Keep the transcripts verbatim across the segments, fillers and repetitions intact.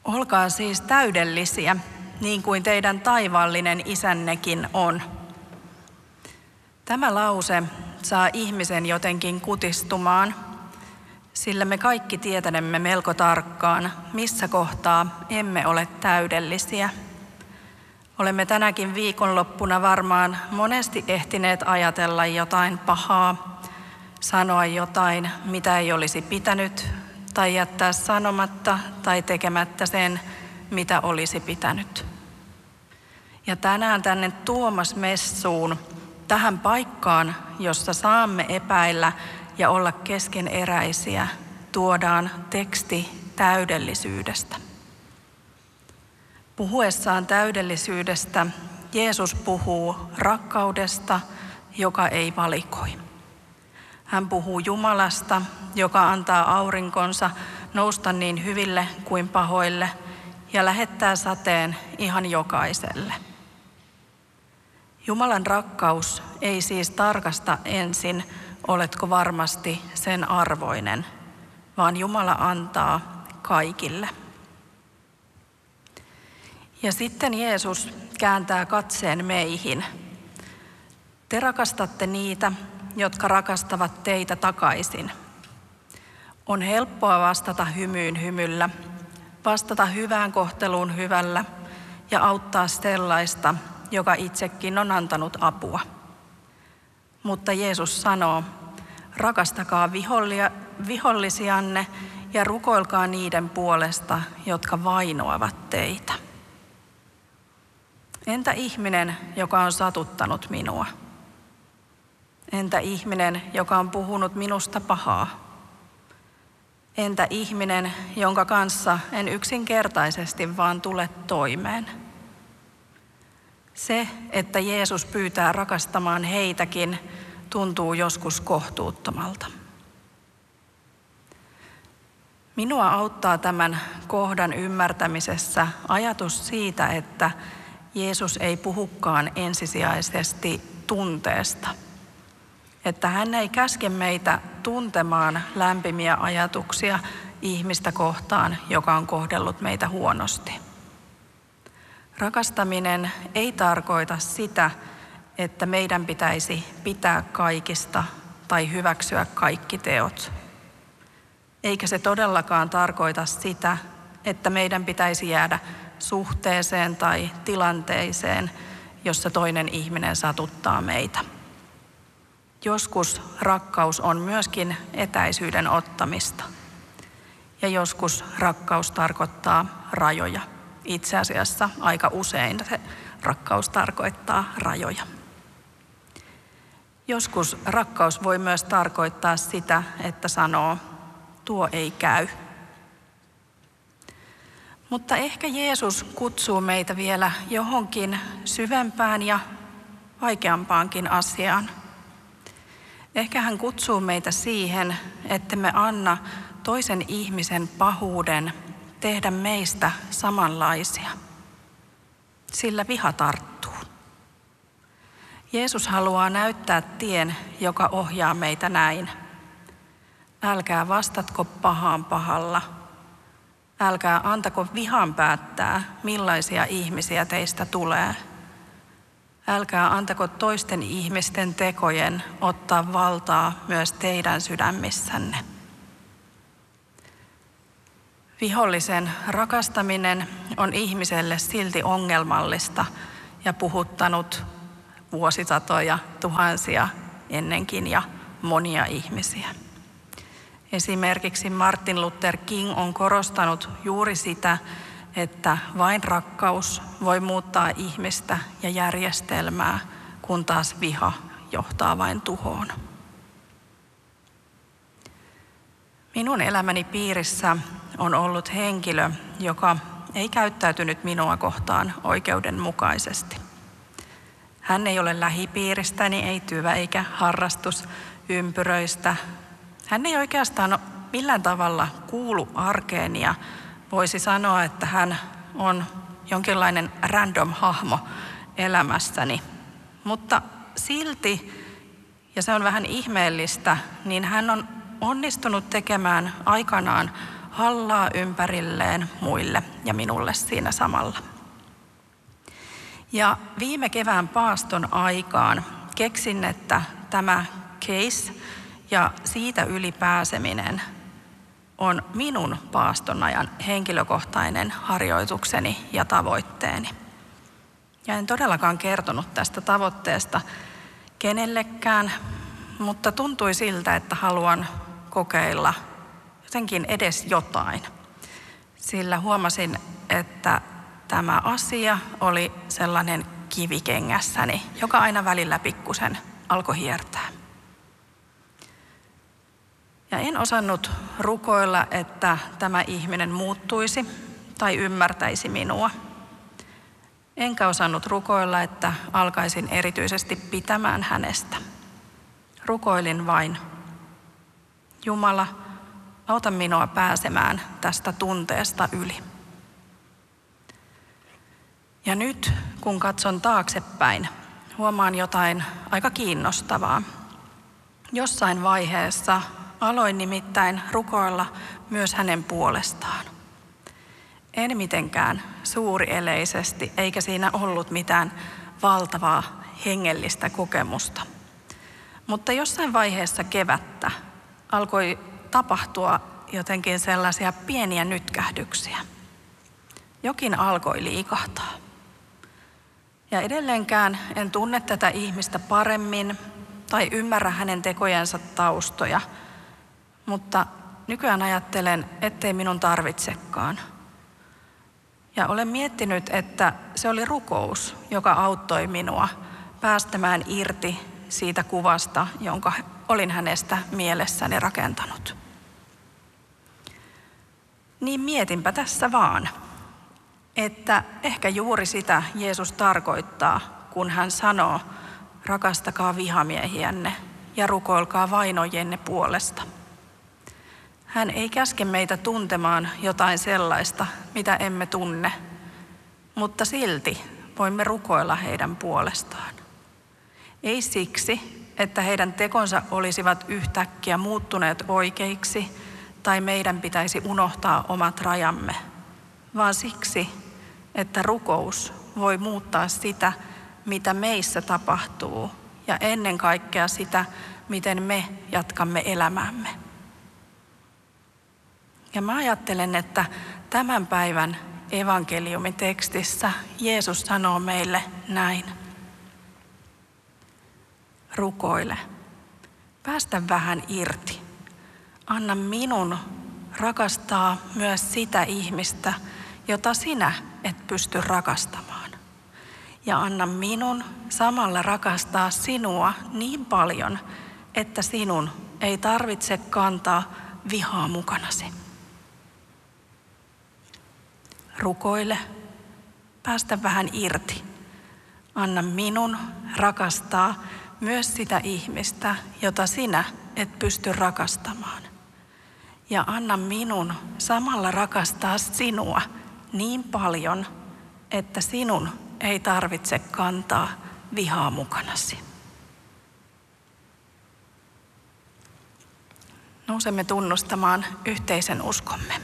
Olkaa siis täydellisiä, niin kuin teidän taivaallinen isännekin on. Tämä lause saa ihmisen jotenkin kutistumaan, sillä me kaikki tietänemme melko tarkkaan, missä kohtaa emme ole täydellisiä. Olemme tänäkin viikonloppuna varmaan monesti ehtineet ajatella jotain pahaa, sanoa jotain, mitä ei olisi pitänyt, tai jättää sanomatta tai tekemättä sen, mitä olisi pitänyt. Ja tänään tänne Tuomas-messuun, tähän paikkaan, jossa saamme epäillä ja olla keskeneräisiä, tuodaan teksti täydellisyydestä. Puhuessaan täydellisyydestä Jeesus puhuu rakkaudesta, joka ei valikoi. Hän puhuu Jumalasta, joka antaa aurinkonsa nousta niin hyville kuin pahoille ja lähettää sateen ihan jokaiselle. Jumalan rakkaus ei siis tarkasta ensin, oletko varmasti sen arvoinen, vaan Jumala antaa kaikille. Ja sitten Jeesus kääntää katseen meihin. Te rakastatte niitä, jotka rakastavat teitä takaisin. On helppoa vastata hymyyn hymyllä, vastata hyvään kohteluun hyvällä ja auttaa sellaista, joka itsekin on antanut apua. Mutta Jeesus sanoo, rakastakaa vihollia, vihollisianne ja rukoilkaa niiden puolesta, jotka vainoavat teitä. Entä ihminen, joka on satuttanut minua? Entä ihminen, joka on puhunut minusta pahaa? Entä ihminen, jonka kanssa en yksinkertaisesti vaan tule toimeen? Se, että Jeesus pyytää rakastamaan heitäkin, tuntuu joskus kohtuuttomalta. Minua auttaa tämän kohdan ymmärtämisessä ajatus siitä, että Jeesus ei puhukaan ensisijaisesti tunteesta. Että hän ei käske meitä tuntemaan lämpimiä ajatuksia ihmistä kohtaan, joka on kohdellut meitä huonosti. Rakastaminen ei tarkoita sitä, että meidän pitäisi pitää kaikista tai hyväksyä kaikki teot. Eikä se todellakaan tarkoita sitä, että meidän pitäisi jäädä suhteeseen tai tilanteeseen, jossa toinen ihminen satuttaa meitä. Joskus rakkaus on myöskin etäisyyden ottamista. Ja joskus rakkaus tarkoittaa rajoja. Itse asiassa aika usein se rakkaus tarkoittaa rajoja. Joskus rakkaus voi myös tarkoittaa sitä, että sanoo, tuo ei käy. Mutta ehkä Jeesus kutsuu meitä vielä johonkin syvempään ja vaikeampaankin asiaan. Ehkä hän kutsuu meitä siihen, että me anna toisen ihmisen pahuuden tehdä meistä samanlaisia. Sillä viha tarttuu. Jeesus haluaa näyttää tien, joka ohjaa meitä näin. Älkää vastatko pahaan pahalla. Älkää antako vihan päättää, millaisia ihmisiä teistä tulee. Älkää antako toisten ihmisten tekojen ottaa valtaa myös teidän sydämissänne. Vihollisen rakastaminen on ihmiselle silti ongelmallista ja puhuttanut vuosisatoja, tuhansia ennenkin ja monia ihmisiä. Esimerkiksi Martin Luther King on korostanut juuri sitä, että vain rakkaus voi muuttaa ihmistä ja järjestelmää, kun taas viha johtaa vain tuhoon. Minun elämäni piirissä on ollut henkilö, joka ei käyttäytynyt minua kohtaan oikeudenmukaisesti. Hän ei ole lähipiiristäni, ei työ- eikä harrastusympyröistä. Hän ei oikeastaan millään tavalla kuulu arkeen ja voisi sanoa, että hän on jonkinlainen random hahmo elämässäni. Mutta silti, ja se on vähän ihmeellistä, niin hän on onnistunut tekemään aikanaan hallaa ympärilleen muille ja minulle siinä samalla. Ja viime kevään paaston aikaan keksin, että tämä case ja siitä yli pääseminen on minun paaston ajan henkilökohtainen harjoitukseni ja tavoitteeni. Ja en todellakaan kertonut tästä tavoitteesta kenellekään, mutta tuntui siltä, että haluan kokeilla jotenkin edes jotain. Sillä huomasin, että tämä asia oli sellainen kivi kengässäni, joka aina välillä pikkusen alkoi hiertää. Ja en osannut rukoilla, että tämä ihminen muuttuisi tai ymmärtäisi minua. Enkä osannut rukoilla, että alkaisin erityisesti pitämään hänestä. Rukoilin vain: Jumala, auta minua pääsemään tästä tunteesta yli. Ja nyt, kun katson taaksepäin, huomaan jotain aika kiinnostavaa. Jossain vaiheessa aloin nimittäin rukoilla myös hänen puolestaan. En mitenkään suurieleisesti, eikä siinä ollut mitään valtavaa hengellistä kokemusta. Mutta jossain vaiheessa kevättä alkoi tapahtua jotenkin sellaisia pieniä nytkähdyksiä. Jokin alkoi liikahtaa. Ja edelleenkään en tunne tätä ihmistä paremmin tai ymmärrä hänen tekojensa taustoja, mutta nykyään ajattelen, ettei minun tarvitsekaan. Ja olen miettinyt, että se oli rukous, joka auttoi minua päästämään irti siitä kuvasta, jonka olin hänestä mielessäni rakentanut. Niin mietinpä tässä vaan, että ehkä juuri sitä Jeesus tarkoittaa, kun hän sanoo: rakastakaa vihamiehiänne ja rukoilkaa vainojenne puolesta. Hän ei käske meitä tuntemaan jotain sellaista, mitä emme tunne, mutta silti voimme rukoilla heidän puolestaan. Ei siksi, että heidän tekonsa olisivat yhtäkkiä muuttuneet oikeiksi tai meidän pitäisi unohtaa omat rajamme, vaan siksi, että rukous voi muuttaa sitä, mitä meissä tapahtuu, ja ennen kaikkea sitä, miten me jatkamme elämäämme. Ja mä ajattelen, että tämän päivän evankeliumin tekstissä Jeesus sanoo meille näin: rukoile, päästä vähän irti. Anna minun rakastaa myös sitä ihmistä, jota sinä et pysty rakastamaan. Ja anna minun samalla rakastaa sinua niin paljon, että sinun ei tarvitse kantaa vihaa mukanasi. Rukoile, päästä vähän irti. Anna minun rakastaa myös sitä ihmistä, jota sinä et pysty rakastamaan. Ja anna minun samalla rakastaa sinua niin paljon, että sinun ei tarvitse kantaa vihaa mukanasi. Nousemme tunnustamaan yhteisen uskomme.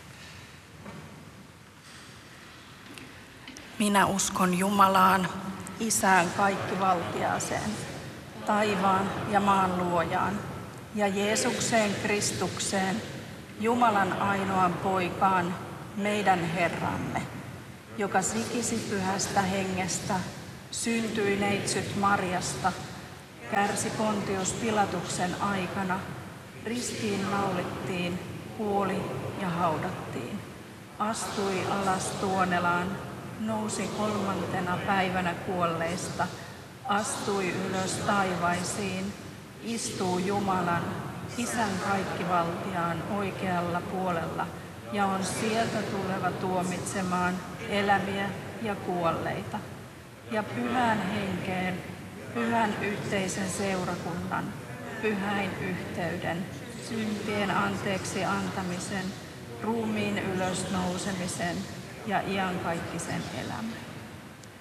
Minä uskon Jumalaan, Isään kaikkivaltiaaseen, taivaan ja maan luojaan, ja Jeesukseen Kristukseen, Jumalan ainoan poikaan, meidän Herramme, joka sikisi pyhästä hengestä, syntyi neitsyt Marjasta, kärsi Pontius Pilatuksen aikana, ristiin naulittiin, kuoli ja haudattiin, astui alas Tuonelaan, nousi kolmantena päivänä kuolleista, astui ylös taivaisiin, istuu Jumalan, Isän kaikkivaltiaan oikealla puolella ja on sieltä tuleva tuomitsemaan eläviä ja kuolleita. Ja pyhän henkeen, pyhän yhteisen seurakunnan, pyhäin yhteyden, syntien anteeksi antamisen, ruumiin ylösnousemisen ja iankaikkisen elämän.